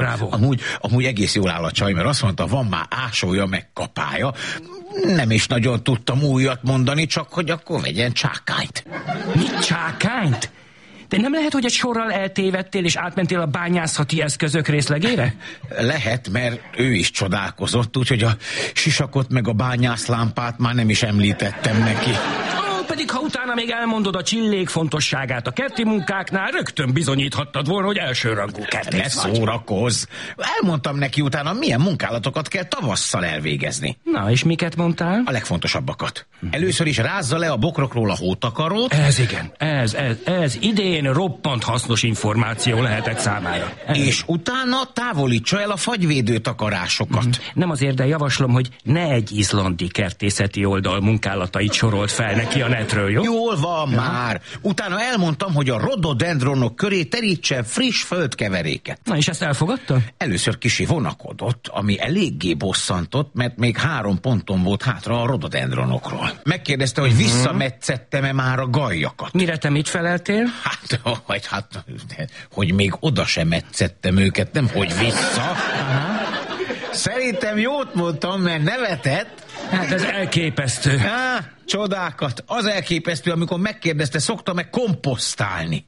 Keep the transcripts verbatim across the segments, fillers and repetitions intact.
Bravo. Amúgy, amúgy egész jól áll a csaj, mert azt mondta, van már ásója, meg kapája. Nem is nagyon tudtam újat mondani, csak hogy akkor vegyen csákányt. Mit, csákányt? De nem lehet, hogy egy sorral eltévedtél, és átmentél a bányászati eszközök részlegére? Lehet, mert ő is csodálkozott, úgyhogy a sisakot meg a bányászlámpát már nem is említettem neki. Pedig ha utána még elmondod a csillék fontosságát a kerti munkáknál, rögtön bizonyíthattad volna, hogy elsőrangú kertész vagy. Ne szórakozz! Elmondtam neki utána, milyen munkálatokat kell tavasszal elvégezni. Na, és miket mondtál? A legfontosabbakat. Először is rázza le a bokrokról a hótakarót. Ez igen, ez, ez, ez idén roppant hasznos információ lehetett számára. Ez. És utána távolítsa el a fagyvédő takarásokat. Mm. Nem azért, de javaslom, hogy ne egy izlandi kertészeti oldal munkálatait sorolt fel neki a netről, jó? Jól van ja. már. Utána elmondtam, hogy a rododendronok köré terítsen friss földkeveréket. Na, és ezt elfogadta? Először kicsi vonakodott, ami eléggé bosszantott, mert még három ponton volt hátra a rododendronokról. Megkérdezte, hogy visszametszedtem-e már a gajjakat. Mire te mit feleltél? Hát, hogy, hát, hogy még oda sem metszettem őket, nem hogy vissza. Aha. Szerintem jót mondtam, mert nevetett. Hát ez elképesztő. Há, csodákat. Az elképesztő, amikor megkérdezte, szokta-e komposztálni.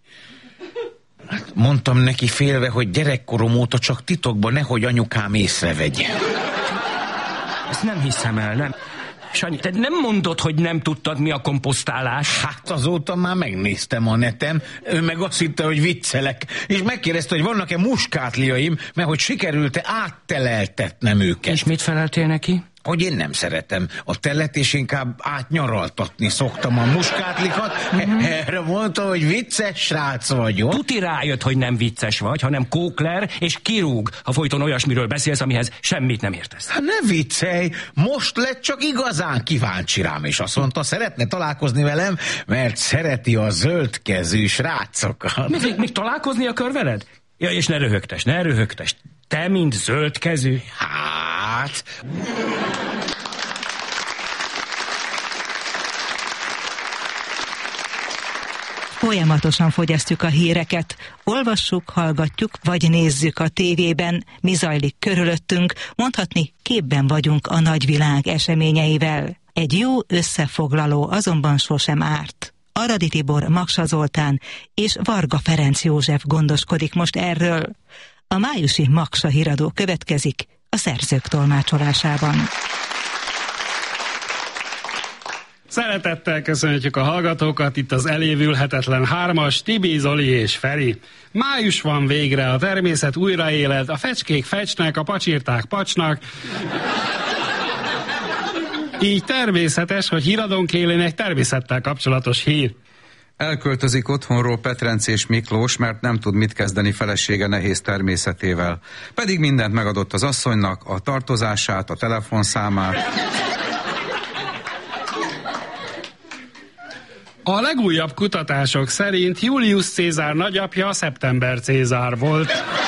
Mondtam neki félve, hogy gyerekkorom óta csak titokban, nehogy anyukám észrevegye. Ezt nem hiszem el, nem. Sanyi, te nem mondod, hogy nem tudtad, mi a komposztálás? Hát azóta már megnéztem a neten, ő meg azt hitte, hogy viccelek, és megkérdezte, hogy vannak-e muskátliaim, mert hogy sikerült-e átteleltetnem őket. És mit feleltél neki? Hogy én nem szeretem a telet, és inkább átnyaraltatni szoktam a muskátlikat. Uh-huh. Erre mondta, hogy vicces srác vagyok. Tuti rájött, hogy nem vicces vagy, hanem kókler, és kirúg, ha folyton olyasmiről beszélsz, amihez semmit nem értesz. Hát ne viccelj, most lett csak igazán kíváncsi rám, és azt mondta, szeretne találkozni velem, mert szereti a zöldkezű srácokat. Még, még találkozni akar veled? Ja, és ne röhögtes, ne röhögtes. Te, mint zöldkezű? Hát... Folyamatosan fogyasztjuk a híreket, olvassuk, hallgatjuk, vagy nézzük a tévében, mi zajlik körülöttünk, mondhatni képben vagyunk a nagyvilág eseményeivel. Egy jó összefoglaló azonban sosem árt. Aradi Tibor, Maksa Zoltán és Varga Ferenc József gondoskodik most erről. A májusi Maksa híradó következik a szerzők tolmácsolásában. Szeretettel köszöntjük a hallgatókat, itt az elévülhetetlen hármas, Tibi, Zoli és Feri. Május van végre, a természet újraéled, a fecskék fecsnek, a pacsirták pacsnak. Így természetes, hogy híradónk élén egy természettel kapcsolatos hír. Elköltözik otthonról Petrenc és Miklós, mert nem tud mit kezdeni felesége nehéz természetével. Pedig mindent megadott az asszonynak, a tartozását, a telefonszámát. A legújabb kutatások szerint Julius Cézár nagyapja Szeptember Cézár volt.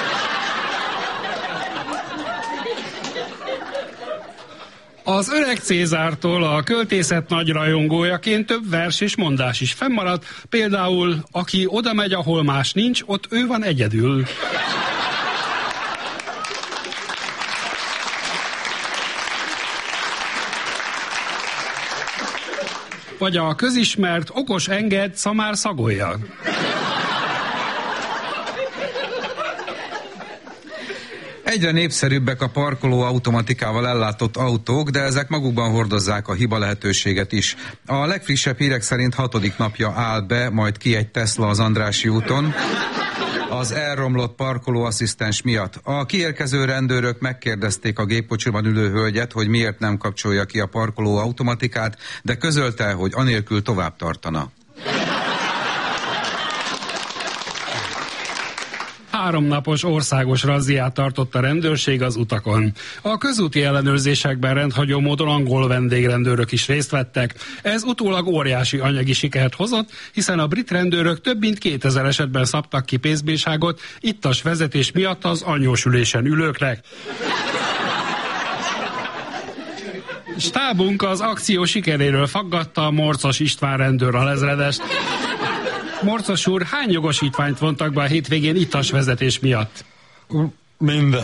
Az öreg Cézártól a költészet nagy rajongójaként több vers és mondás is fennmaradt, például aki oda megy, ahol más nincs, ott ő van egyedül. Vagy a közismert okos enged, szamár szagolja. Egyre népszerűbbek a parkoló automatikával ellátott autók, de ezek magukban hordozzák a hiba lehetőséget is. A legfrissebb hírek szerint hatodik napja áll be, majd ki egy Tesla az Andrássy úton az elromlott parkolóasszisztens miatt. A kiérkező rendőrök megkérdezték a gépkocsiban ülő hölgyet, hogy miért nem kapcsolja ki a parkoló automatikát, de közölte, hogy anélkül tovább tartana. Háromnapos országos razziát tartott a rendőrség az utakon. A közúti ellenőrzésekben rendhagyó módon angol vendégrendőrök is részt vettek. Ez utólag óriási anyagi sikert hozott, hiszen a brit rendőrök több mint kétezer esetben szabtak ki pénzbírságot ittas vezetés miatt az anyósülésen ülőknek. Stábunk az akció sikeréről faggatta Morcos István rendőr alezredest. Morcos úr, hány jogosítványt vontak be a hétvégén ittas vezetés miatt? Minden.